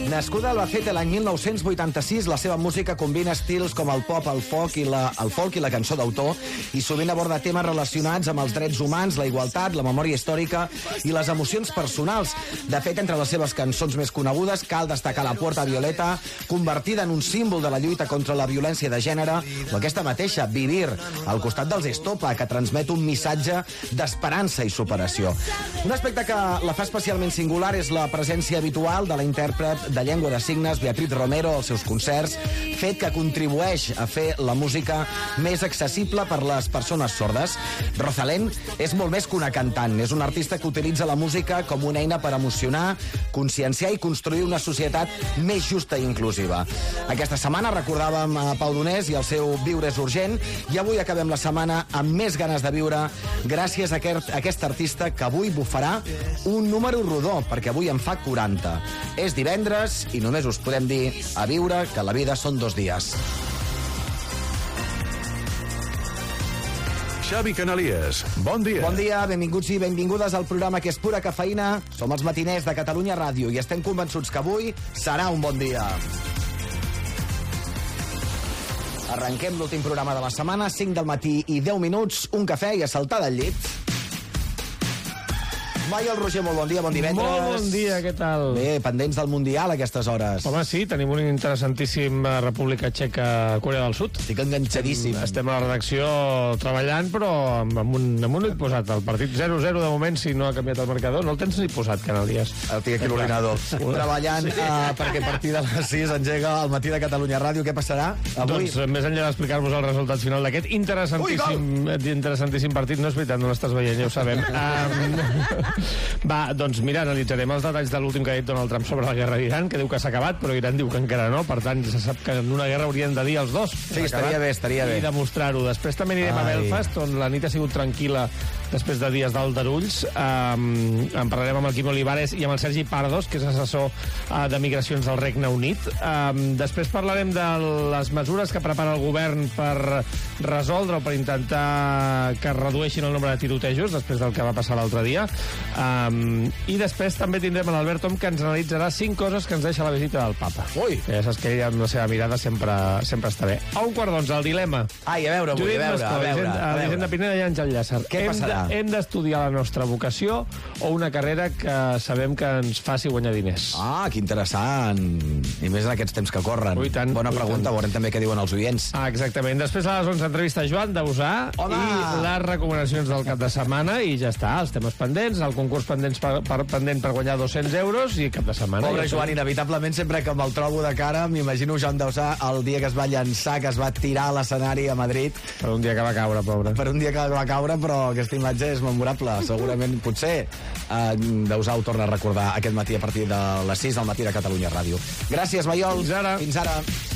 Nascuda a Albacete l'any 1986, la seva música combina estils com el pop, el folk i la cançó d'autor i sovint aborda temes relacionats amb els drets humans, la igualtat, la memòria històrica i les emocions personals. De fet, entre les seves cançons més conegudes cal destacar La Puerta Violeta, convertida en un símbol de la lluita contra la violència de gènere, o aquesta mateixa, Vivir, al costat dels Estopa, que transmet un missatge d'esperança i superació. Un aspecte que la fa especialment singular és la presència habitual de la intèrpret de llengua de signes Beatriz Romero als seus concerts, fet que contribueix a fer la música més accessible per les persones sordes. Rosalén és molt més que una cantant, és una artista que utilitza la música com una eina per emocionar, conscienciar i construir una societat més justa i inclusiva. Aquesta setmana recordàvem a Pau Donés i el seu Viure és urgent, i avui acabem la setmana amb més ganes de viure gràcies a aquest artista que avui bufarà un número rodó, perquè avui en fa 40. És divendres i només us podem dir a viure que la vida són 2 dies. Xavi Canalies, bon dia. Bon dia, benvinguts i benvingudes al programa que és pura cafeïna. Som els matiners de Catalunya Ràdio i estem convençuts que avui serà un bon dia. Arrenquem l'últim programa de la setmana, 5 del matí i 10 minuts, un cafè i a saltar del llit. Maiol Roger, molt bon dia, bon divendres. Molt bon dia, què tal? Bé, pendents del Mundial a aquestes hores. Home, sí, tenim un interessantíssim República Txeca, Corea del Sud. Estic enganxadíssim. Estem a la redacció treballant, però amb un ull posat. El partit 0-0 de moment, si no ha canviat el marcador, no el tens ni posat, Canalies. El tinc aquí l'ordinador. Treballant perquè a partir de les 6 engega el matí de Catalunya Ràdio. Què passarà avui? Doncs, més enllà d'explicar-vos el resultat final d'aquest interessantíssim partit, no és veritat, no l'estàs veient, ja ho sabem. Va, doncs mira, analitzarem els detalls de l'últim que ha dit Donald Trump sobre la guerra d'Iran, que diu que s'ha acabat, però Iran diu que encara no. Per tant, se sap que en una guerra haurien de dir els dos. Sí, estaria bé. I demostrar-ho. Després també anirem a Belfast, on la nit ha sigut tranquil·la després de dies d'aldarulls. En parlarem amb el Quim Olivares i amb el Sergi Pardos, que és assessor de migracions del Regne Unit. Després parlarem de les mesures que prepara el govern per resoldre o per intentar que es redueixin el nombre de tirotejos després del que va passar l'altre dia. I després també tindrem l'Albert Tom, que ens analitzarà 5 coses que ens deixa la visita del Papa. Ui! Ja saps que ella amb la seva mirada sempre està bé. A 1:15, el dilema. Ai, a veure, Elisenda Pineda i Àngel Llàcer. Què passarà? Hem d'estudiar la nostra vocació o una carrera que sabem que ens faci guanyar diners? Ah, que interessant. I més en aquests temps que corren. Ui, tant. Bona pregunta, veurem també què diuen els oients. Exactament. Després a les 11 entrevista a Joan Dausà i les recomanacions del cap de setmana, i ja està, els temes pendents, el concurs pendent per guanyar 200 euros i cap de setmana. Pobre Joan, inevitablement, sempre que me'l trobo de cara, m'imagino Joan Dausà el dia que es va llançar, que es va tirar a l'escenari a Madrid. Per un dia que va caure, pobre. Per un dia que va caure, però aquesta imatge és memorable. Segurament, potser, Dausà ho torna a recordar aquest matí a partir de les 6 del matí de Catalunya Ràdio. Gràcies, Maiol. Fins ara. Fins ara.